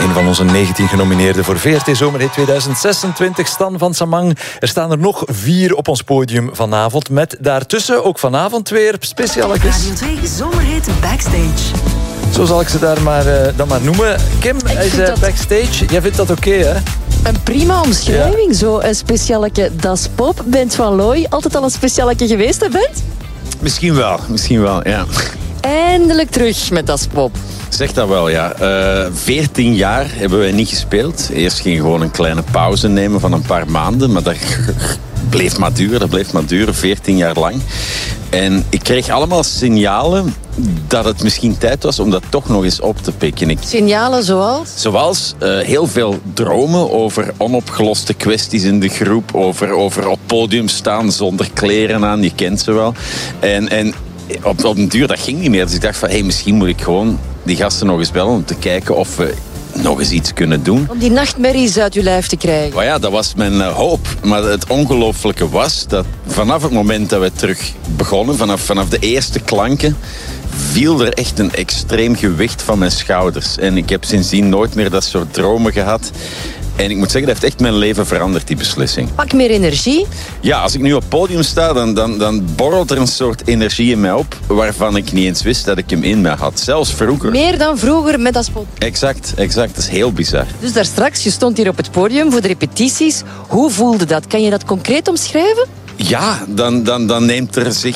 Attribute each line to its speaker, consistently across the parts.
Speaker 1: Een van onze 19 genomineerden voor VRT Zomerhit 2026, Stan van Samang. Er staan er nog 4 op ons podium vanavond. Met daartussen ook vanavond weer specialetjes.
Speaker 2: Radio 2 Zomerhit Backstage.
Speaker 1: Zo zal ik ze daar dan maar noemen. Kim is backstage. Jij vindt dat oké, hè?
Speaker 3: Een prima omschrijving, zo een specialetje Das Pop. Bent van Looy altijd al een specialetje geweest, hè Bent?
Speaker 4: Misschien wel, ja.
Speaker 3: Eindelijk terug met Das Pop.
Speaker 4: Zeg dat wel, ja. 14 jaar hebben wij niet gespeeld. Eerst ging gewoon een kleine pauze nemen van een paar maanden, maar dat bleef maar duren, 14 jaar lang. En ik kreeg allemaal signalen dat het misschien tijd was om dat toch nog eens op te pikken.
Speaker 3: Signalen zoals?
Speaker 4: Zoals heel veel dromen over onopgeloste kwesties in de groep, over op podium staan zonder kleren aan, je kent ze wel. En op een duur, dat ging niet meer. Dus ik dacht van, misschien moet ik gewoon die gasten nog eens bellen om te kijken of we nog eens iets kunnen doen.
Speaker 3: Om die nachtmerries uit uw lijf te krijgen.
Speaker 4: Maar ja, dat was mijn hoop. Maar het ongelooflijke was dat vanaf het moment dat we terug begonnen, vanaf de eerste klanken, viel er echt een extreem gewicht van mijn schouders. En ik heb sindsdien nooit meer dat soort dromen gehad. En ik moet zeggen, dat heeft echt mijn leven veranderd, die beslissing.
Speaker 3: Pak meer energie.
Speaker 4: Ja, als ik nu op het podium sta, dan borrelt er een soort energie in mij op, waarvan ik niet eens wist dat ik hem in mij had. Zelfs vroeger.
Speaker 3: Meer dan vroeger met Das Pop.
Speaker 4: Exact. Dat is heel bizar.
Speaker 3: Dus daar straks, je stond hier op het podium voor de repetities. Hoe voelde dat? Kan je dat concreet omschrijven?
Speaker 4: Ja, dan neemt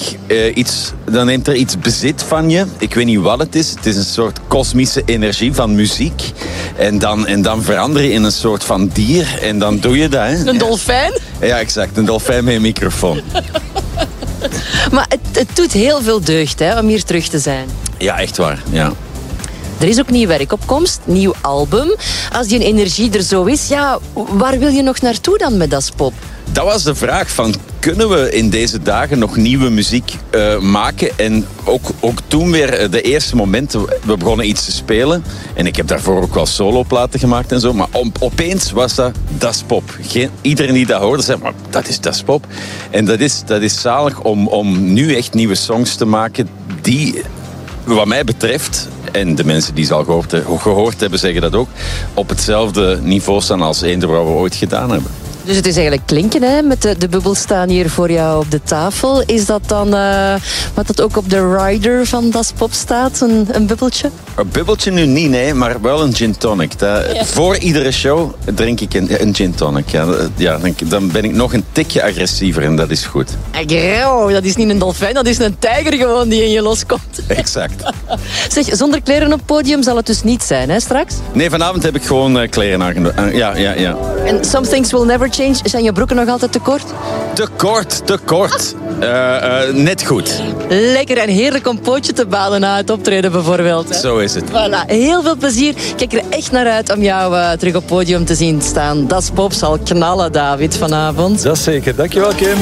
Speaker 4: er iets bezit van je. Ik weet niet wat het is. Het is een soort kosmische energie van muziek. En dan verander je in een soort van dier. En dan doe je dat. Hè?
Speaker 3: Een dolfijn?
Speaker 4: Ja, exact. Een dolfijn met een microfoon.
Speaker 3: Maar het doet heel veel deugd, hè, om hier terug te zijn.
Speaker 4: Ja, echt waar. Ja.
Speaker 3: Er is ook nieuw werk op komst, nieuw album. Als die energie er zo is, ja, waar wil je nog naartoe dan met Das Pop?
Speaker 4: Dat was de vraag van, kunnen we in deze dagen nog nieuwe muziek maken? En ook toen weer de eerste momenten, we begonnen iets te spelen. En ik heb daarvoor ook wel soloplaten gemaakt en zo. Maar opeens was dat Das Pop. Iedereen die dat hoorde zei, maar dat is Das Pop. En dat is zalig om nu echt nieuwe songs te maken die, wat mij betreft, en de mensen die ze al gehoord hebben zeggen dat ook, op hetzelfde niveau staan als eender wat we ooit gedaan hebben.
Speaker 3: Dus het is eigenlijk klinken, hè? Met de bubbels staan hier voor jou op de tafel. Is dat dan wat dat ook op de rider van Das Pop staat, een bubbeltje?
Speaker 4: Een bubbeltje nu niet, nee, maar wel een gin tonic. Voor iedere show drink ik een gin tonic. Dan ben ik nog een tikje agressiever en dat is goed.
Speaker 3: Dat is niet een dolfijn, dat is een tijger gewoon die in je loskomt.
Speaker 4: Exact.
Speaker 3: Zeg, zonder kleren op het podium zal het dus niet zijn, hè, straks?
Speaker 4: Nee, vanavond heb ik gewoon kleren aangenomen. Ja.
Speaker 3: En Some Things Will Never Change, zijn je broeken nog altijd te kort?
Speaker 4: Te kort. Net goed.
Speaker 3: Lekker en heerlijk om pootje te baden na het optreden bijvoorbeeld. Hè?
Speaker 4: Zo is het.
Speaker 3: Voilà, heel veel plezier. Kijk er echt naar uit om jou terug op het podium te zien staan. Das Pop zal knallen, David, vanavond.
Speaker 1: Dat is zeker. Dankjewel, Kim.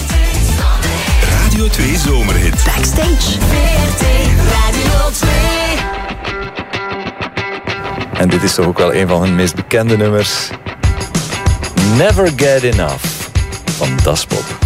Speaker 5: Radio 2 Zomerhit.
Speaker 2: Backstage. VRT Radio 2.
Speaker 1: En dit is toch ook wel een van hun meest bekende nummers. Never Get Enough van Das Pop.